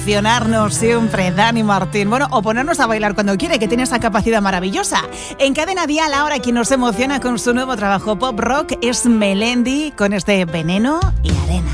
Emocionarnos siempre, Dani Martín. Bueno, o ponernos a bailar cuando quiere, que tiene esa capacidad maravillosa. En Cadena Dial, ahora quien nos emociona con su nuevo trabajo pop rock es Melendi, con este Veneno y Arena.